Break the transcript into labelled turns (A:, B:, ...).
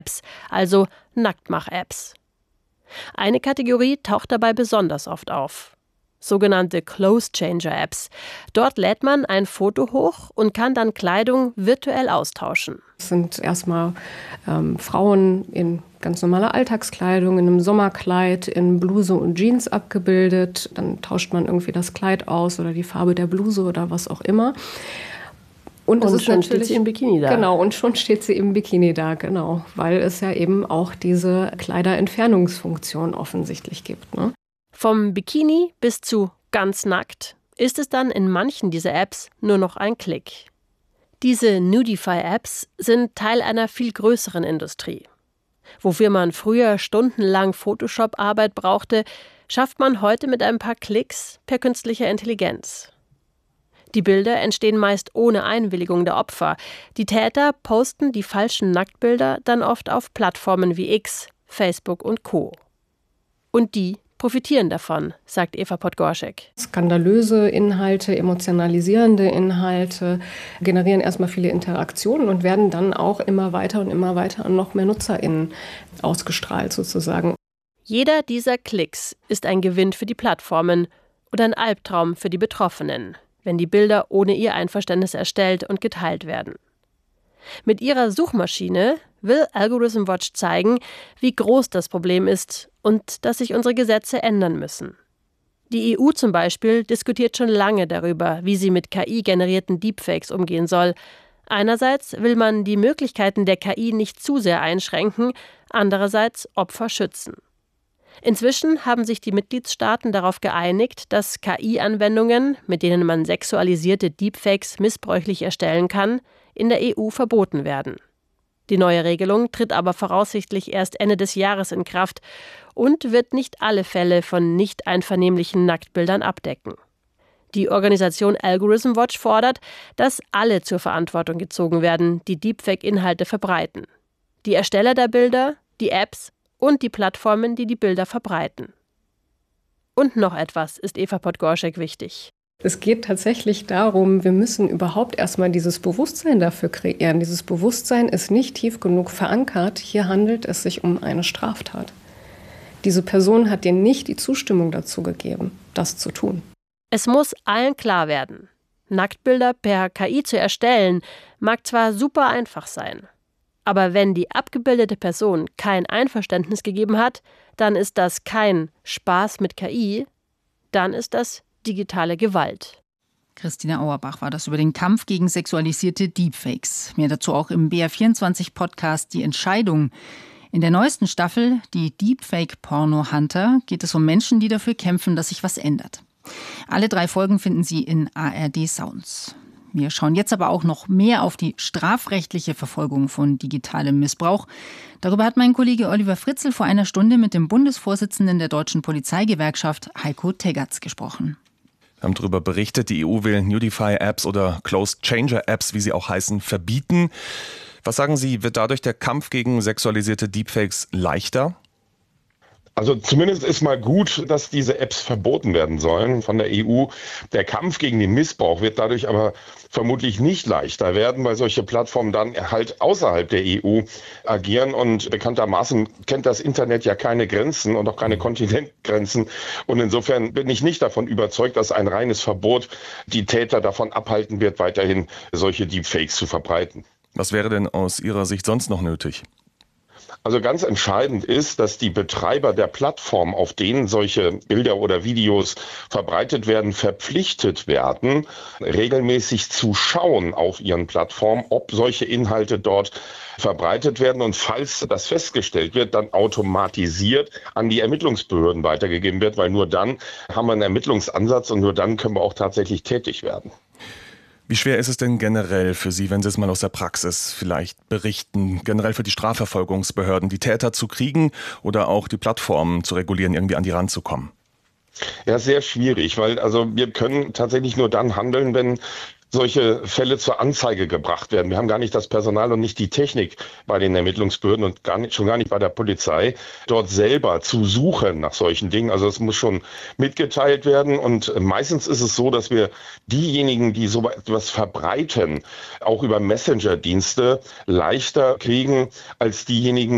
A: Apps, also Nacktmach-Apps. Eine Kategorie taucht dabei besonders oft auf: sogenannte Clothes-Changer-Apps. Dort lädt man ein Foto hoch und kann dann Kleidung virtuell austauschen.
B: Es sind erstmal Frauen in ganz normaler Alltagskleidung, in einem Sommerkleid, in Bluse und Jeans abgebildet. Dann tauscht man irgendwie das Kleid aus oder die Farbe der Bluse oder was auch immer.
A: Und schon steht sie im Bikini da.
B: Genau, und schon steht sie im Bikini da, genau. Weil es ja eben auch diese Kleiderentfernungsfunktion offensichtlich gibt, ne?
A: Vom Bikini bis zu ganz nackt ist es dann in manchen dieser Apps nur noch ein Klick. Diese Nudify-Apps sind Teil einer viel größeren Industrie. Wofür man früher stundenlang Photoshop-Arbeit brauchte, schafft man heute mit ein paar Klicks per künstlicher Intelligenz. Die Bilder entstehen meist ohne Einwilligung der Opfer. Die Täter posten die falschen Nacktbilder dann oft auf Plattformen wie X, Facebook und Co. Und die profitieren davon, sagt Eva Podgorschek.
B: Skandalöse Inhalte, emotionalisierende Inhalte generieren erstmal viele Interaktionen und werden dann auch immer weiter an noch mehr NutzerInnen ausgestrahlt sozusagen.
A: Jeder dieser Klicks ist ein Gewinn für die Plattformen oder ein Albtraum für die Betroffenen, wenn die Bilder ohne ihr Einverständnis erstellt und geteilt werden. Mit ihrer Suchmaschine will Algorithm Watch zeigen, wie groß das Problem ist und dass sich unsere Gesetze ändern müssen. Die EU zum Beispiel diskutiert schon lange darüber, wie sie mit KI-generierten Deepfakes umgehen soll. Einerseits will man die Möglichkeiten der KI nicht zu sehr einschränken, andererseits Opfer schützen. Inzwischen haben sich die Mitgliedstaaten darauf geeinigt, dass KI-Anwendungen, mit denen man sexualisierte Deepfakes missbräuchlich erstellen kann, in der EU verboten werden. Die neue Regelung tritt aber voraussichtlich erst Ende des Jahres in Kraft und wird nicht alle Fälle von nicht einvernehmlichen Nacktbildern abdecken. Die Organisation Algorithm Watch fordert, dass alle zur Verantwortung gezogen werden, die Deepfake-Inhalte verbreiten. Die Ersteller der Bilder, die Apps und die Plattformen, die die Bilder verbreiten. Und noch etwas ist Eva Podgorschek wichtig.
B: Es geht tatsächlich darum, wir müssen überhaupt erstmal dieses Bewusstsein dafür kreieren. Dieses Bewusstsein ist nicht tief genug verankert. Hier handelt es sich um eine Straftat. Diese Person hat dir nicht die Zustimmung dazu gegeben, das zu tun.
A: Es muss allen klar werden: Nacktbilder per KI zu erstellen, mag zwar super einfach sein, aber wenn die abgebildete Person kein Einverständnis gegeben hat, dann ist das kein Spaß mit KI, dann ist das digitale Gewalt.
C: Christina Auerbach war das über den Kampf gegen sexualisierte Deepfakes. Mehr dazu auch im BR24-Podcast Die Entscheidung. In der neuesten Staffel, die Deepfake-Porno-Hunter, geht es um Menschen, die dafür kämpfen, dass sich was ändert. Alle 3 Folgen finden Sie in ARD Sounds. Wir schauen jetzt aber auch noch mehr auf die strafrechtliche Verfolgung von digitalem Missbrauch. Darüber hat mein Kollege Oliver Fritzl vor einer Stunde mit dem Bundesvorsitzenden der Deutschen Polizeigewerkschaft Heiko Teggerts gesprochen.
D: Wir haben darüber berichtet, die EU will Nudify-Apps oder Clothes-Changer-Apps, wie sie auch heißen, verbieten. Was sagen Sie, wird dadurch der Kampf gegen sexualisierte Deepfakes leichter?
E: Also zumindest ist mal gut, dass diese Apps verboten werden sollen von der EU. Der Kampf gegen den Missbrauch wird dadurch aber vermutlich nicht leichter werden, weil solche Plattformen dann halt außerhalb der EU agieren. Und bekanntermaßen kennt das Internet ja keine Grenzen und auch keine Kontinentgrenzen. Und insofern bin ich nicht davon überzeugt, dass ein reines Verbot die Täter davon abhalten wird, weiterhin solche Deepfakes zu verbreiten.
D: Was wäre denn aus Ihrer Sicht sonst noch nötig?
E: Also ganz entscheidend ist, dass die Betreiber der Plattform, auf denen solche Bilder oder Videos verbreitet werden, verpflichtet werden, regelmäßig zu schauen auf ihren Plattformen, ob solche Inhalte dort verbreitet werden und falls das festgestellt wird, dann automatisiert an die Ermittlungsbehörden weitergegeben wird, weil nur dann haben wir einen Ermittlungsansatz und nur dann können wir auch tatsächlich tätig werden.
D: Wie schwer ist es denn generell für Sie, wenn Sie es mal aus der Praxis vielleicht berichten, generell für die Strafverfolgungsbehörden, die Täter zu kriegen oder auch die Plattformen zu regulieren, irgendwie an die ranzukommen?
E: Ja, sehr schwierig, weil wir können tatsächlich nur dann handeln, wenn solche Fälle zur Anzeige gebracht werden. Wir haben gar nicht das Personal und nicht die Technik bei den Ermittlungsbehörden und schon gar nicht bei der Polizei, dort selber zu suchen nach solchen Dingen. Also es muss schon mitgeteilt werden und meistens ist es so, dass wir diejenigen, die so etwas verbreiten, auch über Messenger-Dienste leichter kriegen als diejenigen,